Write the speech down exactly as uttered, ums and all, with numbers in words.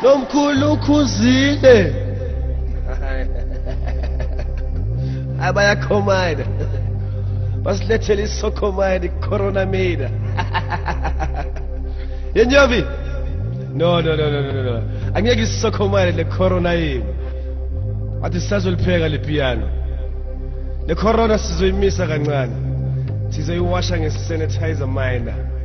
nomkhulu ukhuzile abayakhomana basilethele isokhomani corona mida yenjobi no no no no no no angeke isisokhomani le corona yini athi sisazolipheka le piano le corona sizoyimisa kancane sizoyiwasha nge sanitizer minor